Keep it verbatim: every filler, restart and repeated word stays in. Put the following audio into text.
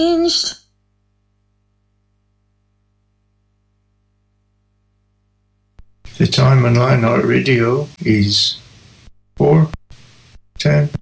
changed. The time on Lion Heart Radio is four ten.